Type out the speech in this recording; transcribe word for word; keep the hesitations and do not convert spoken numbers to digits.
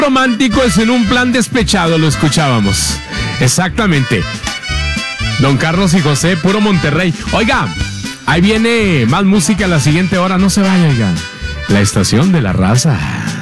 Románticos en un plan despechado, lo escuchábamos. Exactamente. Don Carlos y José, puro Monterrey. Oiga, ahí viene más música a la siguiente hora. No se vaya, oiga. La estación de la raza.